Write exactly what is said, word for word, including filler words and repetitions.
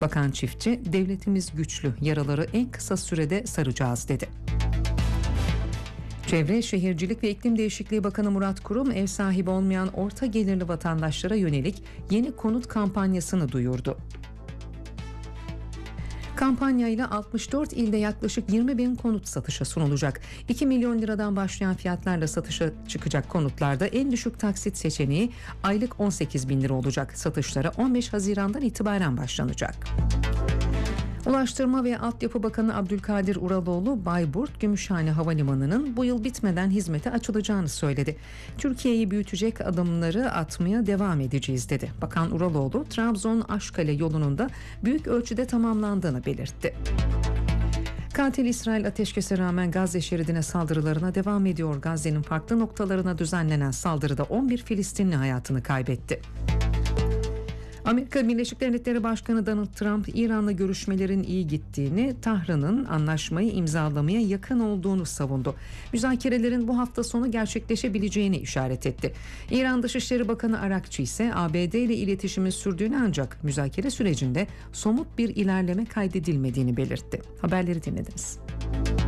Bakan Çiftçi, devletimiz güçlü, yaraları en kısa sürede saracağız dedi. Çevre, Şehircilik ve İklim Değişikliği Bakanı Murat Kurum, ev sahibi olmayan orta gelirli vatandaşlara yönelik yeni konut kampanyasını duyurdu. Kampanyayla altmış dört ilde yaklaşık yirmi bin konut satışa sunulacak. iki milyon liradan başlayan fiyatlarla satışa çıkacak konutlarda en düşük taksit seçeneği aylık on sekiz bin lira olacak. Satışlara on beş Haziran'dan itibaren başlanacak. Ulaştırma ve Altyapı Bakanı Abdülkadir Uraloğlu, Bayburt Gümüşhane Havalimanı'nın bu yıl bitmeden hizmete açılacağını söyledi. Türkiye'yi büyütecek adımları atmaya devam edeceğiz dedi. Bakan Uraloğlu, Trabzon-Aşkale yolunun da büyük ölçüde tamamlandığını belirtti. Katil İsrail ateşkese rağmen Gazze şeridine saldırılarına devam ediyor. Gazze'nin farklı noktalarına düzenlenen saldırıda on bir Filistinli hayatını kaybetti. Amerika Birleşik Devletleri Başkanı Donald Trump, İran'la görüşmelerin iyi gittiğini, Tahran'ın anlaşmayı imzalamaya yakın olduğunu savundu. Müzakerelerin bu hafta sonu gerçekleşebileceğini işaret etti. İran Dışişleri Bakanı Arakçi ise A B D ile iletişimin sürdüğünü ancak müzakere sürecinde somut bir ilerleme kaydedilmediğini belirtti. Haberleri dinlediniz.